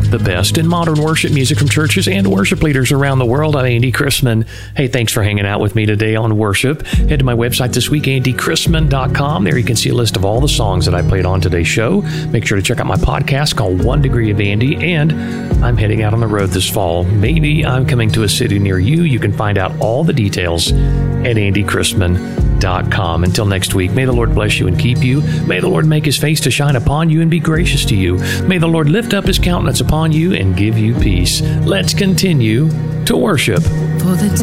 the best in modern worship music from churches and worship leaders around the world. I'm Andy Chrisman. Hey, thanks for hanging out with me today on worship. Head to my website this week, andychrisman.com. There you can see a list of all the songs that I played on today's show. Make sure to check out my podcast called 1 Degree of Andy, and I'm heading out on the road this fall. Maybe I'm coming to a city near you. You can find out all the details at andychrisman.com. Until next week, may the Lord bless you and keep you. May the Lord make his face to shine upon you and be gracious to you. May the Lord lift up his countenance upon you and give you peace. Let's continue to worship.